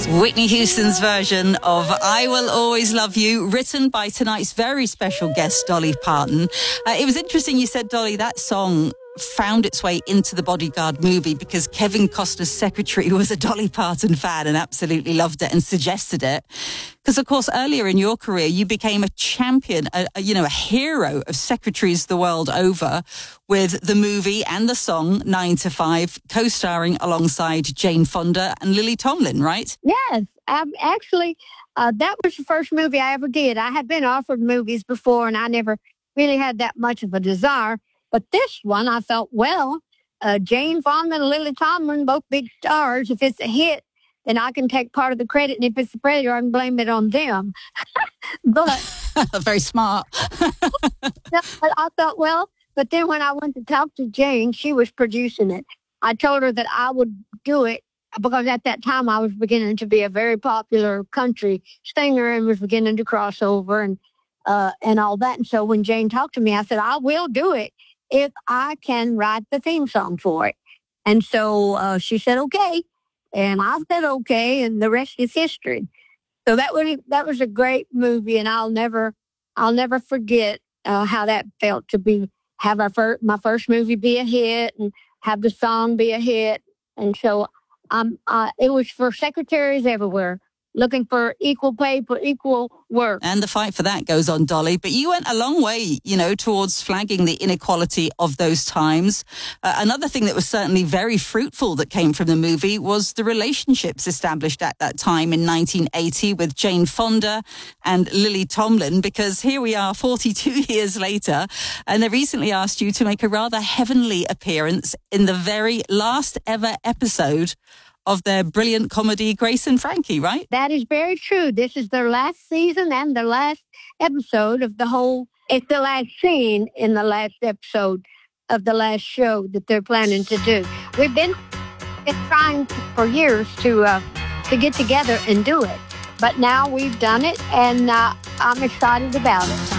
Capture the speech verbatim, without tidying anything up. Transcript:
Whitney Houston's version of I Will Always Love You, written by tonight's very special guest, Dolly Parton. Uh, it was interesting you said, Dolly, that song found its way into the Bodyguard movie because Kevin Costner's secretary was a Dolly Parton fan and absolutely loved it and suggested it. Because, of course, earlier in your career, you became a champion, a, a, you know, a hero of secretaries the world over with the movie and the song Nine to Five, co-starring alongside Jane Fonda and Lily Tomlin, right? Yes. Um, actually, uh, that was the first movie I ever did. I had been offered movies before, and I never really had that much of a desire. But this one, I felt, well, uh, Jane Fonda and Lily Tomlin, both big stars. If it's a hit, then I can take part of the credit. And if it's a failure, I can blame it on them. But very smart. but I thought, well, but then when I went to talk to Jane, she was producing it. I told her that I would do it because at that time I was beginning to be a very popular country singer and was beginning to cross over and uh, and all that. And so when Jane talked to me, I said, I will do it if I can write the theme song for it. And so uh, she said, okay. And I said, okay. And the rest is history. So that was, that was a great movie. And I'll never, I'll never forget uh, how that felt to be, have our first, my first movie be a hit and have the song be a hit. And so um, uh, it was for secretaries everywhere, looking for equal pay for equal work. And the fight for that goes on, Dolly. But you went a long way, you know, towards flagging the inequality of those times. Uh, another thing that was certainly very fruitful that came from the movie was the relationships established at that time in nineteen eighty with Jane Fonda and Lily Tomlin, because here we are forty-two years later, and they recently asked you to make a rather heavenly appearance in the very last ever episode of their brilliant comedy, Grace and Frankie, right? That is very true. This is their last season and the last episode of the whole, it's the last scene in the last episode of the last show that they're planning to do. We've been, been trying to, for years to uh, to get together and do it. But now we've done it, and uh, I'm excited about it.